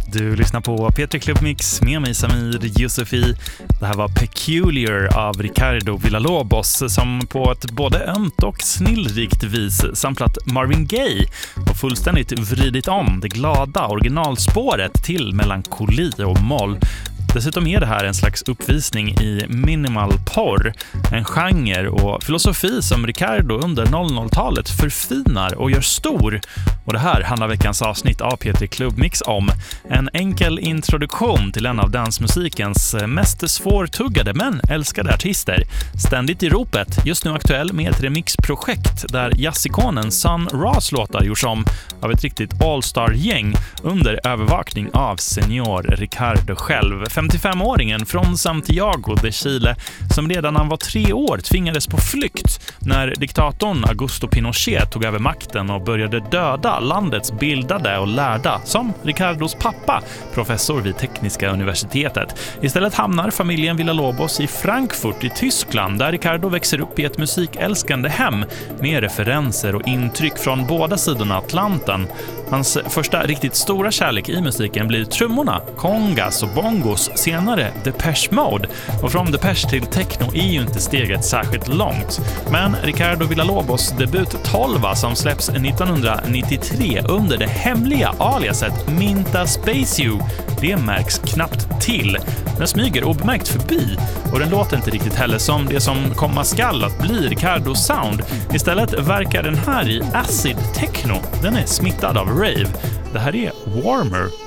Du lyssnar på P3 Club Mix med mig Samir Yusufi. Det här var Peculiar av Ricardo Villalobos som på ett både ömt och snillrikt vis samplat Marvin Gaye och fullständigt vridit om det glada originalspåret till melankoli och moll. Dessutom är det här en slags uppvisning i minimal porr, en genre och filosofi som Ricardo under 00-talet förfinar och gör stor. Och det här handlar veckans avsnitt av P3 Club Mix om. En enkel introduktion till en av dansmusikens mest svårtuggade men älskade artister. Ständigt i ropet, just nu aktuell med ett remixprojekt där jazzikonen Sun Ra's låtar gjorts om av ett riktigt all-star-gäng under övervakning av senior Ricardo själv. 55-åringen från Santiago de Chile som redan när han var 3 år tvingades på flykt när diktatorn Augusto Pinochet tog över makten och började döda landets bildade och lärda, som Ricardos pappa, professor vid Tekniska universitetet. Istället hamnar familjen Villalobos i Frankfurt i Tyskland där Ricardo växer upp i ett musikälskande hem med referenser och intryck från båda sidorna Atlanten. Hans första riktigt stora kärlek i musiken blir trummorna, congas och bongos, senare Depeche Mode. Och från Depeche till techno är ju inte steget särskilt långt. Men Ricardo Villalobos debut 12 som släpps 1993 under det hemliga aliaset Minta Space You, det märks knappt till. Den smyger obemärkt förbi och den låter inte riktigt heller som det som komma skall att bli Ricardos sound. Istället verkar den här i acid techno. Den är smittad av rave. Det här är Warmer.